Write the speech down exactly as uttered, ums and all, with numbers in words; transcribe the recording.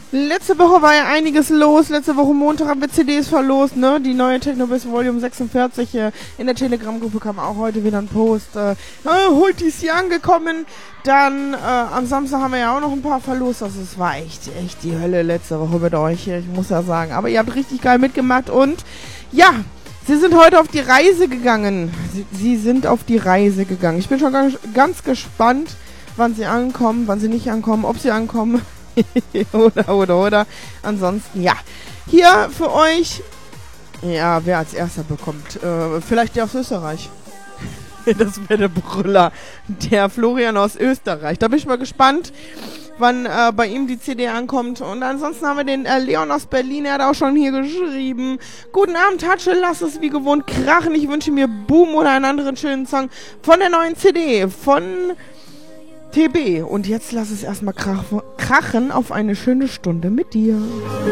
Letzte Woche war ja einiges los. Letzte Woche Montag haben wir C Ds verlost, ne? Die neue Technobiz Volume sechsundvierzig. Äh, in der Telegram-Gruppe kam auch heute wieder ein Post. Äh, äh, heute ist sie angekommen. Dann äh, am Samstag haben wir ja auch noch ein paar verlost. Also es war echt, echt die Hölle letzte Woche mit euch. Ich muss ja sagen. Aber ihr habt richtig geil mitgemacht. Und ja, sie sind heute auf die Reise gegangen. Sie, sie sind auf die Reise gegangen. Ich bin schon ganz, ganz gespannt, wann sie ankommen, wann sie nicht ankommen, ob sie ankommen. oder, oder, oder. Ansonsten, ja. Hier für euch, ja, wer als erster bekommt. Äh, vielleicht der aus Österreich. Das wäre der Brüller. Der Florian aus Österreich. Da bin ich mal gespannt, wann äh, bei ihm die C D ankommt. Und ansonsten haben wir den äh, Leon aus Berlin. Er hat auch schon hier geschrieben. Guten Abend, Tatsche. Lass es wie gewohnt krachen. Ich wünsche mir Boom oder einen anderen schönen Song von der neuen C D. Von T B. Und jetzt lass es erstmal krach- krachen auf eine schöne Stunde mit dir.